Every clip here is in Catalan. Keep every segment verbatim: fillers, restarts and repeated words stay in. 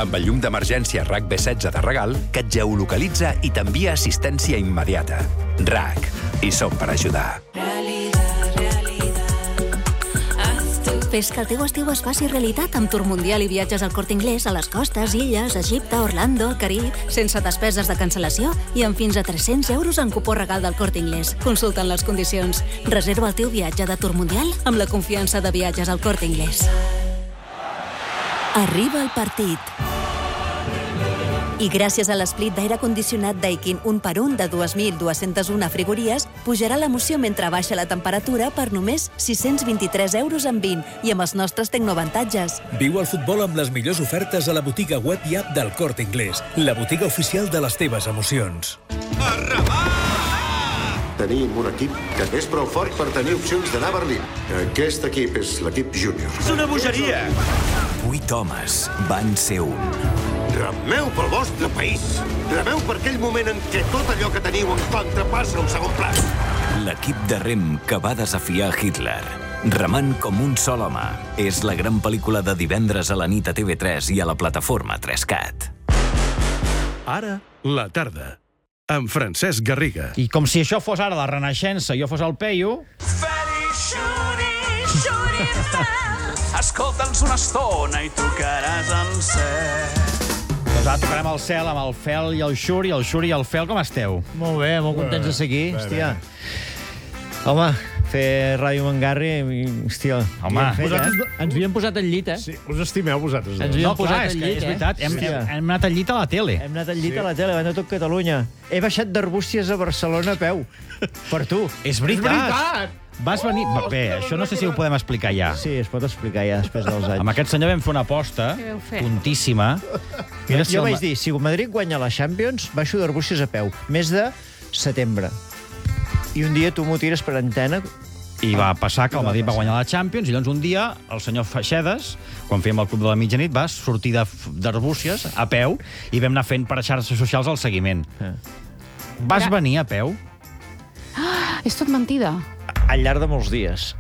amb el llum d'emergència R A C B setze de regal que et geolocalitza i t'envia assistència immediata. R A C. Hi som per ajudar. Fes que el teu estiu es faci realitat amb Tour Mundial i viatges al Corte Inglés a les costes, illes, Egipte, Orlando, el Carib, sense despeses de cancel·lació i amb fins a tres-cents euros en cupó regal del Corte Inglés. Consulta'n les condicions. Reserva el teu viatge de Tour Mundial amb la confiança de viatges al Corte Inglés. Arriba el partit. I gràcies a l'esplit d'aire condicionat Daikin un per un de dos mil dos-cents u frigories, pujarà l'emoció mentre baixa la temperatura per només sis-cents vint-i-tres euros en vint i amb els nostres tecnoavantatges. Viu el futbol amb les millors ofertes a la botiga web i app del Corte Inglés, la botiga oficial de les teves emocions. Tenim un equip que és prou fort per tenir opcions d'anar a Berlín. Aquest equip és l'equip júnior. És una bogeria! Vuit homes van ser un. Remeu pel vostre país. Remeu per aquell moment en què tot allò que teniu en contra passa a un segon pla. L'equip de rem que va desafiar Hitler. Remant com un sol home. És la gran pel·lícula de divendres a la nit a T V tres i a la plataforma tres cat. Ara, la tarda, amb Francesc Garriga. I com si això fos ara la Renaixença, jo fos el Peyu... Escolta'ns una estona i tocaràs en cel. Doncs ara tocarem el cel amb el Fel i el Xuri. El Xuri i el Fel, com esteu? Molt bé, molt contents de ser aquí, hòstia. Home, fer Ràdio Mangarri, hòstia. Home, vosaltres eh? Ens havíem posat al llit, eh? Sí, us estimeu vosaltres. Ens havíem no, posat clar, al és, llit, és eh? veritat, hem, hem, hem anat al llit a la tele. Hem anat al llit sí. a la tele, van de tot Catalunya. He baixat d'Arbúcies a Barcelona a peu. Per tu. És veritat. És veritat. Vas venir... Oh, Bé, això no sé si ho podem explicar ja. Sí, es pot explicar ja, després dels anys. Amb aquest senyor vam fer una aposta tontíssima. Mira, jo vaig dir, si el Madrid guanya la Champions, baixo d'Arbúcies a peu. Mes de setembre. I un dia tu m'ho tires per antena... I va passar que el Madrid va guanyar la Champions i llavors un dia el senyor Feixedes, quan fèiem el Club de la Mitjanit, va sortir d'Arbúcies a peu i vam anar fent per xarxes socials el seguiment. Eh. Vas venir a peu? Ah, és tot mentida. Al llarg de molts dies.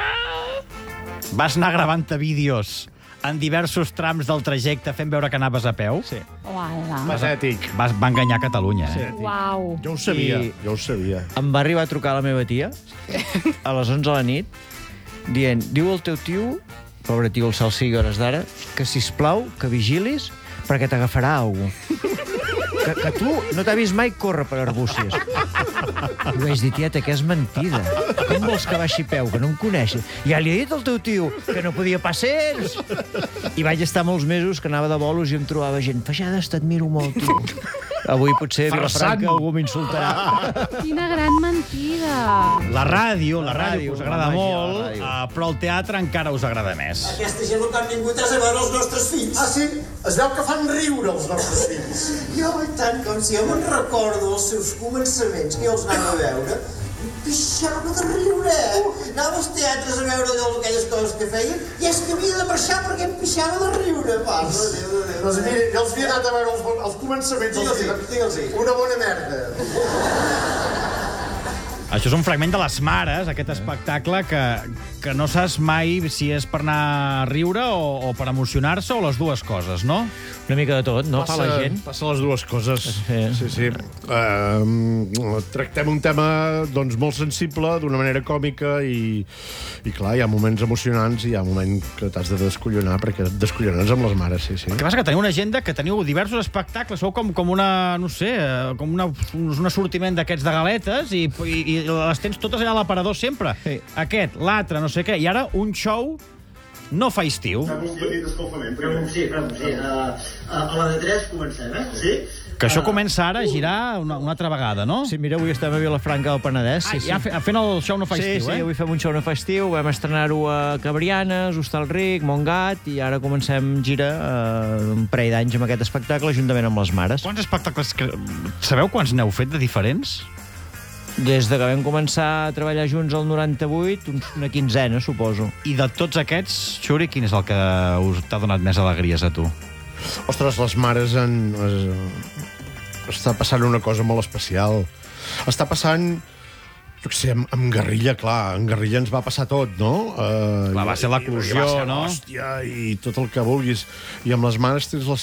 Vas anar gravant-te vídeos en diversos trams del trajecte fent veure que anaves a peu? Sí. Uala. Patètic. Vas, va enganyar Catalunya, eh? Sí. Uau. Jo ho sabia, I... jo ho sabia. Em va arribar a trucar la meva tia a les onze de la nit dient, diu el teu tio, pobre tio el Salsiga a hores d'ara, que sisplau, que vigilis perquè t'agafarà algú. Que, que tu no t'ha vist mai córrer per Arbúcies. I vaig dir, tieta, que és mentida. Com vols que baixi peu, que no em coneixes? Ja li he dit al teu tio que no podia passar. I vaig estar molts mesos que anava de bolos i em trobava gent. Feixades, t'admiro molt, tu. Avui potser a Vilafranca algú m'insultarà. Quina gran mentida. La ràdio, la, La ràdio, ràdio, us agrada la màgia, molt, la ràdio. uh, però el teatre encara us agrada més. Aquesta gent no que han vingut és a veure els nostres fills. Ah, sí? Es veu que fan riure els nostres fills. Jo, i tant, com si jo me'n recordo els seus començaments, que jo els anava a veure, em pixava de riure. Anava als teatres a veure allò, aquelles coses que feien, i és que havia de marxar perquè em pixava de riure. Va, de Déu, de Déu. Doncs mira, jo els havia anat a veure els, els començaments. Digue'ls-hi, digue'ls-hi. Una bona merda. Això és un fragment de Les Mares, aquest espectacle que, que no saps mai si és per anar a riure o, o per emocionar-se o les dues coses, no? Una mica de tot, no? Passa, Fa la gent. passa les dues coses. Sí. Sí, sí. Uh, tractem un tema doncs, molt sensible, d'una manera còmica, i, i clar, hi ha moments emocionants i hi ha moments que t'has de descollonar, perquè et descollones amb les mares, sí, sí. El que passa que teniu una agenda que teniu diversos espectacles, sou com, com una, no sé, com una, un assortiment d'aquests de galetes i, i, i les tens totes allà a l'aparador sempre. Sí. Aquest, l'altre, no sé què, i ara un show no fa estiu. Fem un petit escalfament. Sí, fem, sí. Uh, uh, a la de tres comencem, eh? Sí? Que això comença ara a girar una, una altra vegada, no? Sí, mira, avui estem a Vilafranca del Penedès. Sí, ah, sí. ja fent el show no fa sí, estiu, sí, eh? Sí, avui fem un show no fa estiu, vam estrenar-ho a Cabrianes, Hostalric, Montgat, i ara comencem gira eh, un parell d'anys amb aquest espectacle, juntament amb les mares. Quants espectacles... Que... Sabeu quants n'heu fet de diferents? Des de que vam començar a treballar junts al noranta-vuit, una quinzena, suposo. I de tots aquests, Xuri, quin és el que us t'ha donat més alegries a tu? Ostres, les mares en... està passant una cosa molt especial. Està passant... Jo què sé, amb, amb Guerrilla, clar, en Guerrilla ens va passar tot, no? Uh, clar, va ser l'eclusió, no? Hòstia, i tot el que vulguis. I amb les mares tens la